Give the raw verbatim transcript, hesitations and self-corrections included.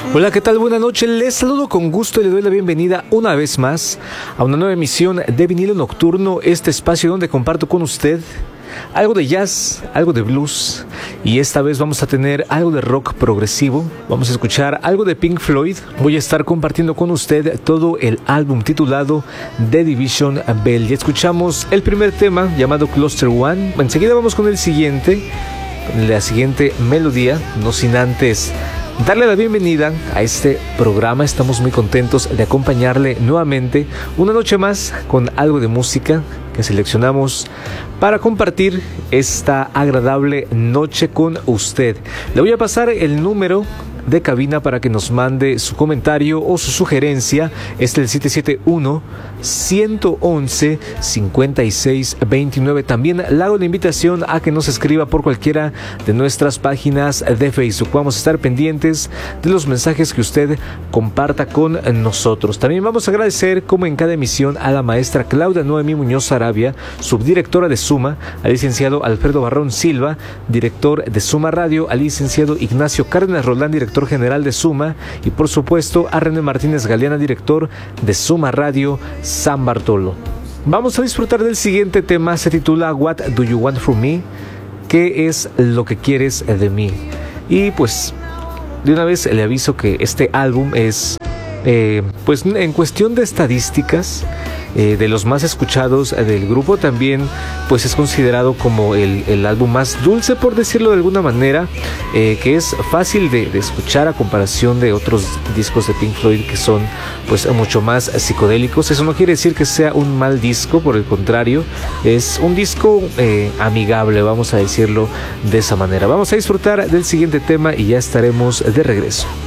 Hola, ¿qué tal? Buenas noches. Les saludo con gusto y les doy la bienvenida una vez más a una nueva emisión de Vinilo Nocturno, este espacio donde comparto con usted algo de jazz, algo de blues, y esta vez vamos a tener algo de rock progresivo. Vamos a escuchar algo de Pink Floyd. Voy a estar compartiendo con usted todo el álbum titulado The Division Bell. Ya escuchamos el primer tema llamado Cluster One. Enseguida vamos con el siguiente, con la siguiente melodía, no sin antes darle la bienvenida a este programa. Estamos muy contentos de acompañarle nuevamente una noche más con algo de música que seleccionamos para compartir esta agradable noche con usted. Le voy a pasar el número de cabina para que nos mande su comentario o su sugerencia. Es el siete siete uno, uno uno uno, cinco seis dos nueve. También le hago la invitación a que nos escriba por cualquiera de nuestras páginas de Facebook. Vamos a estar pendientes de los mensajes que usted comparta con nosotros. También vamos a agradecer, como en cada emisión, a la maestra Claudia Noemí Muñoz Arabia, subdirectora de Suma, al licenciado Alfredo Barrón Silva, director de Suma Radio, al licenciado Ignacio Cárdenas Roldán, director general de Suma, y por supuesto a René Martínez Galeana, director de Suma Radio San Bartolo. Vamos a disfrutar del siguiente tema. Se titula What Do You Want From Me? ¿Qué es lo que quieres de mí? Y pues de una vez le aviso que este álbum es eh, pues en cuestión de estadísticas, Eh, de los más escuchados del grupo. También pues es considerado como el, el álbum más dulce, por decirlo de alguna manera, eh, que es fácil de, de escuchar a comparación de otros discos de Pink Floyd que son pues mucho más psicodélicos. Eso no quiere decir que sea un mal disco, por el contrario, es un disco eh, amigable, vamos a decirlo de esa manera. Vamos a disfrutar del siguiente tema y ya estaremos de regreso.